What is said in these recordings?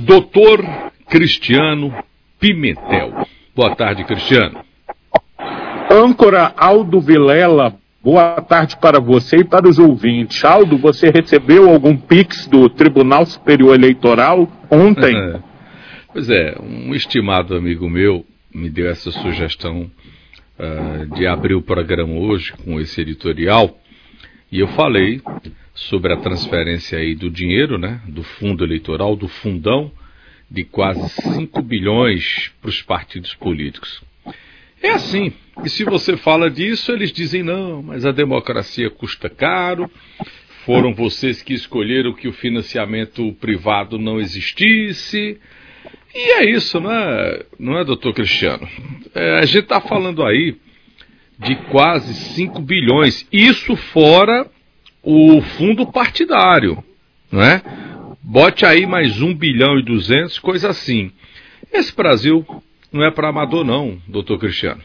Doutor Cristiano Pimentel. Boa tarde, Cristiano. Âncora Aldo Vilela, boa tarde para você e para os ouvintes. Aldo, você recebeu algum Pix do Tribunal Superior Eleitoral ontem? Pois é, um estimado amigo meu me deu essa sugestão de abrir o programa hoje com esse editorial, e eu falei sobre a transferência aí do dinheiro, né, do fundo eleitoral, do fundão, de quase 5 bilhões para os partidos políticos. É assim, e se você fala disso, eles dizem não, mas a democracia custa caro, foram vocês que escolheram que o financiamento privado não existisse, e é isso, não é, doutor Cristiano? A gente está falando aí de quase 5 bilhões, isso fora o fundo partidário, não é? Bote aí mais 1 bilhão e 200, coisa assim. Esse Brasil não é para amador não, doutor Cristiano.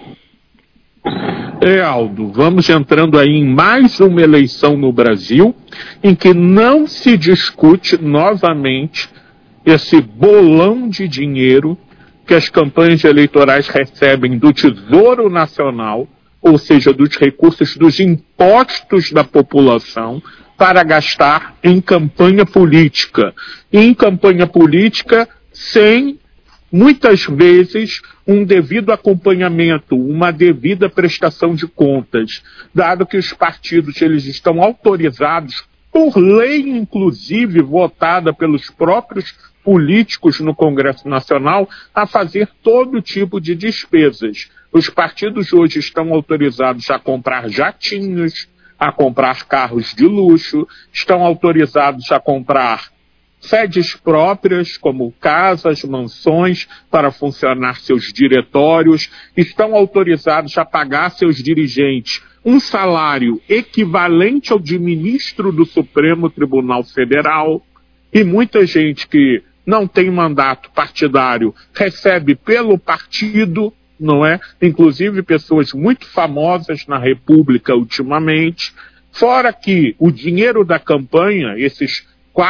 Aldo, vamos entrando aí em mais uma eleição no Brasil, em que não se discute novamente esse bolão de dinheiro que as campanhas eleitorais recebem do Tesouro Nacional, ou seja, dos recursos dos impostos da população, para gastar em campanha política. E em campanha política sem, muitas vezes, um devido acompanhamento, uma devida prestação de contas, dado que os partidos eles estão autorizados, por lei inclusive votada pelos próprios políticos no Congresso Nacional, a fazer todo tipo de despesas. Os partidos hoje estão autorizados a comprar jatinhos, a comprar carros de luxo, estão autorizados a comprar sedes próprias, como casas, mansões, para funcionar seus diretórios, estão autorizados a pagar seus dirigentes um salário equivalente ao de ministro do Supremo Tribunal Federal, e muita gente que não tem mandato partidário recebe pelo partido, não é? Inclusive pessoas muito famosas na República ultimamente, fora que o dinheiro da campanha, esses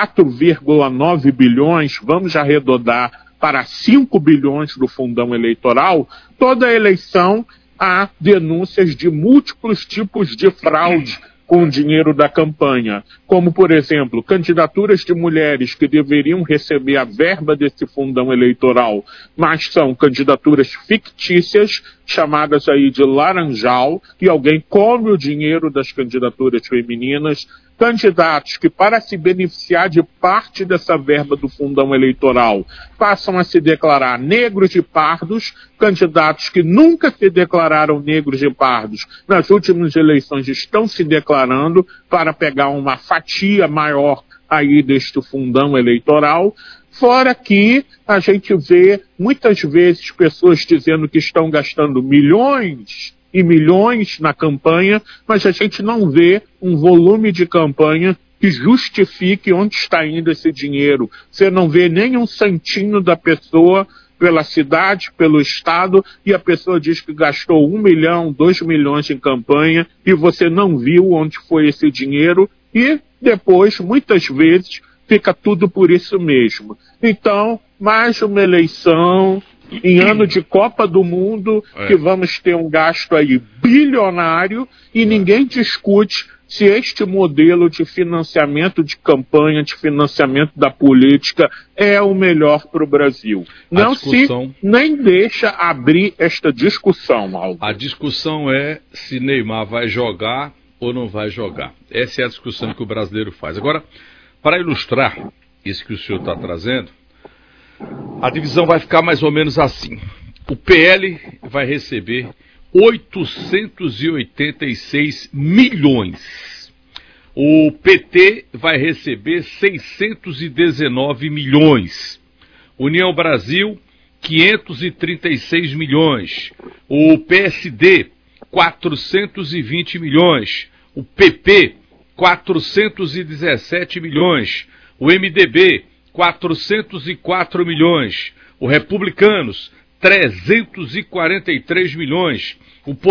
4,9 bilhões, vamos arredondar para 5 bilhões do fundão eleitoral, toda eleição há denúncias de múltiplos tipos de fraude com o dinheiro da campanha, como, por exemplo, candidaturas de mulheres que deveriam receber a verba desse fundão eleitoral, mas são candidaturas fictícias, chamadas aí de laranjal, e alguém come o dinheiro das candidaturas femininas, candidatos que, para se beneficiar de parte dessa verba do fundão eleitoral, passam a se declarar negros e pardos, candidatos que nunca se declararam negros e pardos, nas últimas eleições estão se declarando para pegar uma fatia maior aí deste fundão eleitoral, fora que a gente vê muitas vezes pessoas dizendo que estão gastando milhões e milhões na campanha, mas a gente não vê um volume de campanha que justifique onde está indo esse dinheiro. Você não vê nem um santinho da pessoa pela cidade, pelo estado, e a pessoa diz que gastou 1 milhão, 2 milhões em campanha, e você não viu onde foi esse dinheiro, e depois, muitas vezes, fica tudo por isso mesmo. Então, mais uma eleição em ano de Copa do Mundo, que vamos ter um gasto aí bilionário, e ninguém discute se este modelo de financiamento de campanha, de financiamento da política é o melhor para o Brasil. Não se nem deixa abrir esta discussão, Aldo. A discussão é se Neymar vai jogar ou não vai jogar. Essa é a discussão que o brasileiro faz. Agora, para ilustrar isso que o senhor está trazendo, a divisão vai ficar mais ou menos assim. O PL vai receber 886 milhões. O PT vai receber 619 milhões. União Brasil, 536 milhões. O PSD, 420 milhões. O PP, 417 milhões. O MDB, 404 milhões. O Republicanos, 343 milhões. O